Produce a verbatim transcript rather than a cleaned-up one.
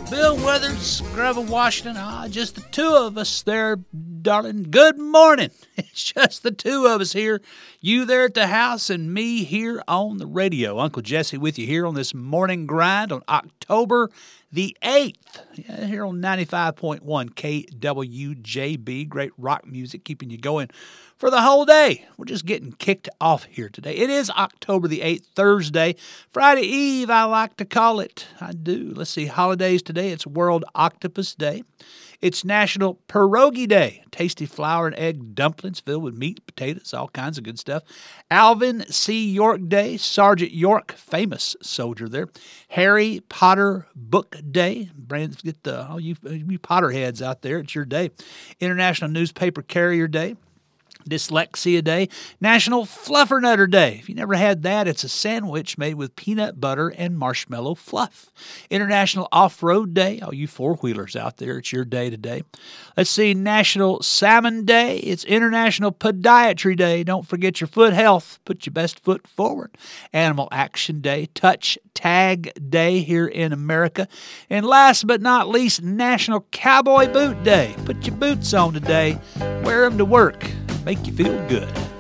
Bill Weathers, Grover Washington, ah, just the two of us there, darling. Good morning. It's just the two of us here. You there at the house and me here on the radio. Uncle Jesse with you here on this morning grind on October the eighth. Yeah, here on ninety-five point one K W J B. Great rock music keeping you going for the whole day. We're just getting kicked off here today. It is October the eighth, Thursday. Friday Eve, I like to call it. I do. Let's see, holidays today. It's World Octopus Day. It's National Pierogi Day. Tasty flour and egg dumplings filled with meat, potatoes, all kinds of good stuff. Alvin C. York Day. Sergeant York, famous soldier there. Harry Potter Book Day. Brands, get the, all you, you Potterheads out there. It's your day. International Newspaper Carrier Day. Dyslexia Day, National Fluffernutter Day. If you never had that, it's a sandwich made with peanut butter and marshmallow fluff. International Off-Road Day. All you four-wheelers out there, it's your day today. Let's see, National Salmon Day. It's International Podiatry Day. Don't forget your foot health. Put your best foot forward. Animal Action Day. Touch Tag Day here in America. And last but not least, National Cowboy Boot Day. Put your boots on today. Wear them to work. Make you feel good.